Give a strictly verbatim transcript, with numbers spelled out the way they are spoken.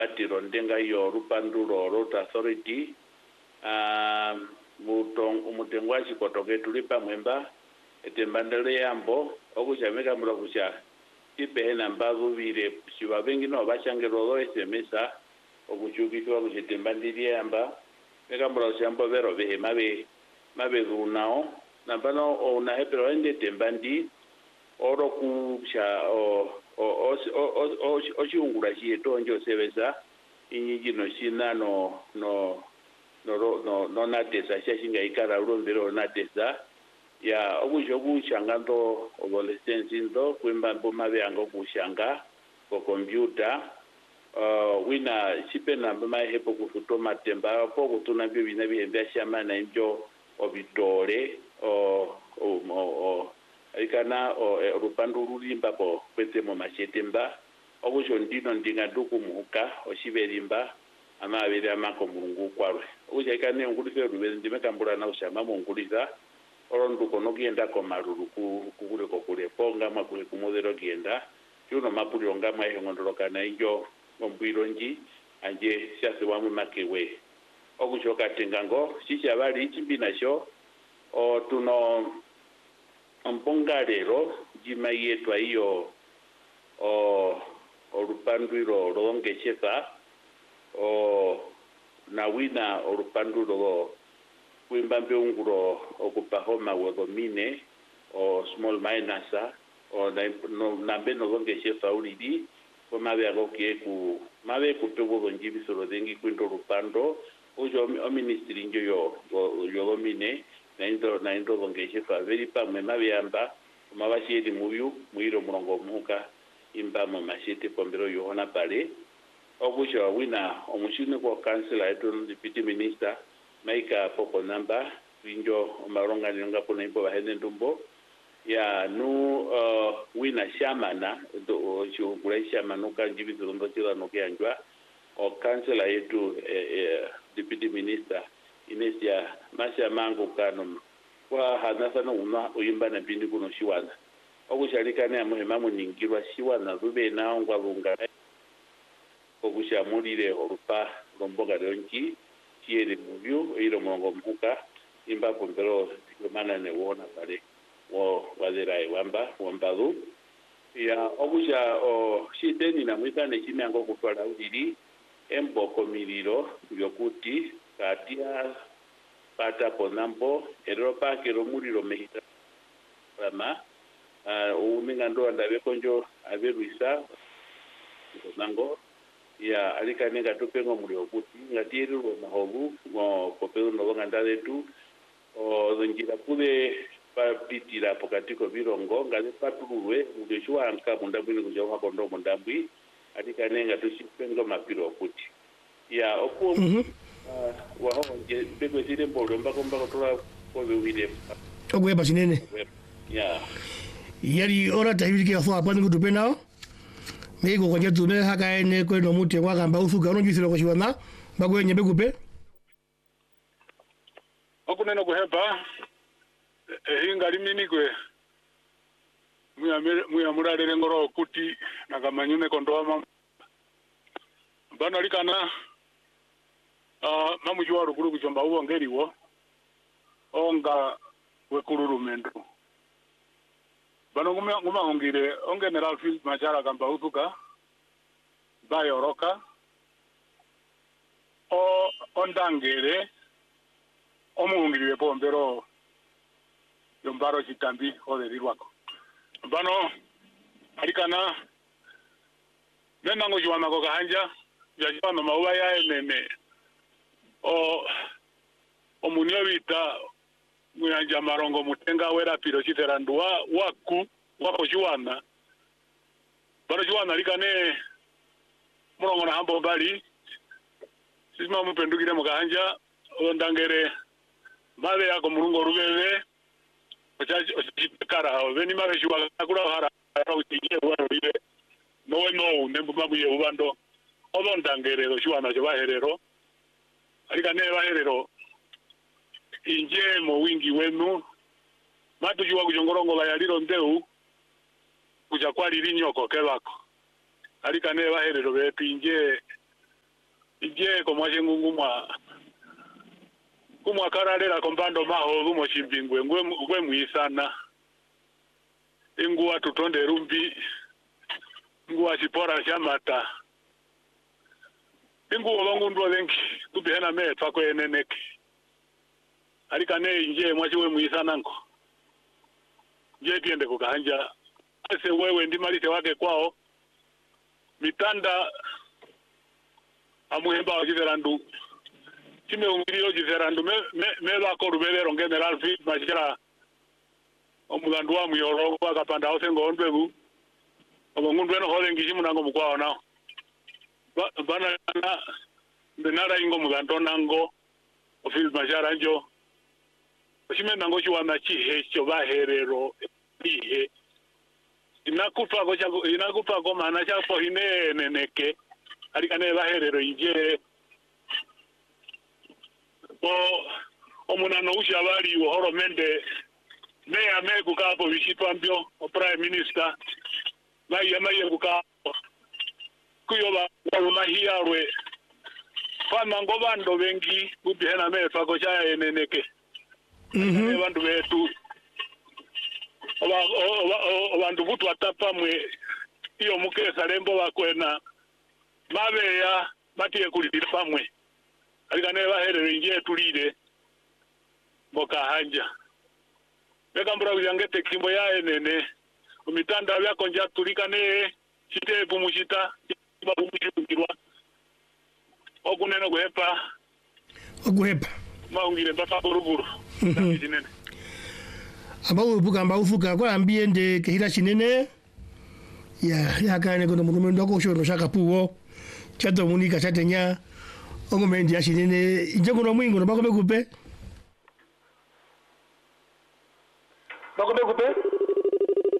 atiro ndenga yo rupanduro road authority ah mutong umutengwa chikotoke tulipa mwemba etembandele yambo okuchameka mura kucha tipe namba bubire shiba bengi no bachangero do esemesa okuchukitwa kuchitembandili yamba meka mura chambo vero be mabe mabe runao nambano ona hepero ende tembandi oro kucha o o o o o chiungura chieto njo sevesa inyiji no china no no no no no natesa chashinga ikara urombero natesa ya obujo buchangando adolescence ndo kwemba mboma byango kushanga ko computer uh wina chipena mboma hepo kufutoma temba po kutuna byo bina bihembya shamana njo obitore o o aikana o rupandu rulimba po kwete mo machetemba obujo ndino ndinga duku muka oshiberimba ama abiri amako mulungu kwarwe obujo aikane ngulise rubeze ndimekambura na ushama mu ngulisa orondu kono kienda ko maruru ku kule ko kule ponga makule ku modelo kienda yuno mapuli onga mwa ngondoroka na injo ombwiro nji anje syase wa makewe okuchoka tengango shisha bali chimbina sho o tuno mpongarero jima yetu iyo o orupandwiro ronge chefa o na wina orupandwiro kuimbambe unguro okupahoma wegomine o small minasa o no nambe no ronge chefa ulidi ko mabe agokie ku mabe kupewo bonjibi soro dengi kwinto rupando ujo o ministry njo yo yo gomine na indo na indo ronge chefa veri pa me mabe amba mabashiri muyu muiro murongo muka imba mu mashite pombero yohona pale obujo wina omushine ko councilor eto deputy minister maika poko namba winjo maronga ninga pona imbo bahene ndumbo ya nu uh, wina shamana do chu gura shamana ka jibi zondo tira no kyanjwa o councilor eto eh, eh, deputy minister inesia masha mango kanu kwa hanasa no una uyimba na bindi kuno shiwana okushalikane amuhema muningirwa shiwana rube naongwa lunga okushamulire orupa lomboga lonki tiere mubyo iro mongo muka imba pombero mana ne wona pale wo wazirai wamba wambalu ya okusha o shiteni na mwita ne chimyango kutwala udiri embo komiliro byokuti katia pata ponambo eropa kero muliro mehita rama uh uminga ndo andabe konjo aberuisa nango ya alikanenga tupengo mulio kuti ngatiru mahobu mo kopero no ngandale tu o zonjira kule papitira pokatiko birongo ngale patulwe ngeshwa anka mundabwini kujawa kondo mundabwi alikanenga tusipengo mapiro kuti ya opo mm -hmm. uh, wa honje bego zile mbolo mbako mbako tola ko wile ogwe basinene ya yari ora tayirike afa apani kutupena mego kwa jetu me haka ene ko no muti kwa kamba usuka no jisiro ko shiwana bagwe nyebe kupe okuneno kuheba ehinga limini kwe muya murarere ngoro kuti nakamanyune kondoama bana likana ah mamujuwa rukuru kuchomba uwo ngeriwo onga wekururumendo bano nguma nguma ongire on general field machara kamba utuka bayoroka o ondangere omungiriwe pombero yombaro chitambi oderirwako bano alikana nena ngojiwa mako kahanja yajiwa no mauwa ya enene o omunyo bita muyanja marongo mutenga wera piro chiterandua waku wako juana bano juana likane murongo na hambo bali sisima mupendukire mukahanja ondangere male yako murungo rubebe ochaji ochitekara veni mare juwa akura hara rawitiye wano libe nowe no nembu mabuye ubando ondangere do juana jo baherero alikane baherero inje mo wingi wenu matu juwa kujongorongo la yaliro ndeu kuja kwali linyoko kebako alikane baherero bepi inje inje ko mwaje ngungumwa kumwa karalera kombando maho gumo chimbingwe ngwe ngwe muisana inguwa tutonde rumbi nguwa chipora chamata inguwa bangu ndo lenki kubihena me pako eneneke alika ne inje mwachi we muisana nko je tiende kukahanja ase wewe ndi malite wake kwao mitanda amuhemba wajiverandu chime ungiriyo jiverandu me me, me bako rubelero general fi machira omulandu wa muyoro akapanda ose ngondwebu omundu eno hole ngishimu nango mukwao nao ba, bana na benara ingo mulandu nango ofil machara njo chime nango chiwana chihe cho baherero ihe inakupa ko chako inakupa ko mana chapo hine neneke alikane baherero inje o omunano usha bali uhoro mende me ame kukapo bishitwa mbyo o prime minister mai amaye kukapo kuyoba mahiyarwe fama ngobando bengi kubihena me pako cha eneneke mhm bantu betu oba abantu butu atapa mwe iyo mukesa lembo bakwena mabeya batiye kulira pamwe alikane baherere inje tulire boka hanja beka mbura kujangete kimbo ya enene umitanda byako nja tulikane chite pumushita babumishirwa okunena guhepa oguhepa maungire mpaka buruburu kinene abawo bugamba ufuka kwa ambiende kehira chinene ya yakane kono mundu ndoko shono shaka puwo chato munika chatenya ogomendi ya chinene inje kono mwingo no bakome kupe bakome kupe